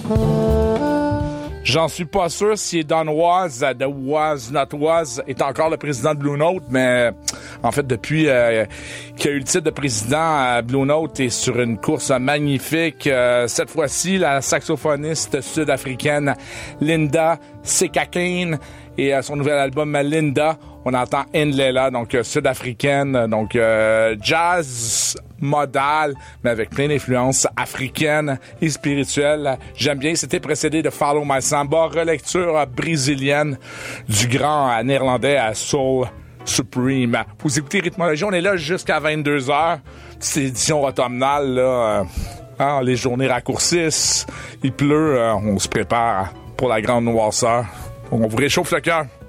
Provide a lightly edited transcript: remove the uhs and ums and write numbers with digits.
J'en suis pas sûr si Don Was, de Was Not Was, est encore le président de Blue Note, mais en fait, depuis qu'il a eu le titre de président, Blue Note est sur une course magnifique. Cette fois-ci, la saxophoniste sud-africaine Linda Sekakane et son nouvel album Linda, on entend Ndlela, donc sud-africaine, donc jazz modal, mais avec plein d'influences africaines et spirituelles. J'aime bien, c'était précédé de Follow My Samba, relecture brésilienne du grand néerlandais à Soul Supreme. Vous écoutez Rythmologie, on est là jusqu'à 22h. C'est édition automnale, là. Les journées raccourcissent, il pleut, on se prépare pour la grande noirceur. On vous réchauffe le cœur.